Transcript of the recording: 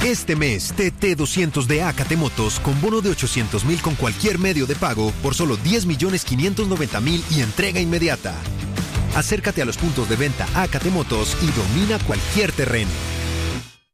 Este mes, TT200 de AKT Motos con bono de 800.000 con cualquier medio de pago por solo 10.590.000 y entrega inmediata. Acércate a los puntos de venta AKT Motos y domina cualquier terreno.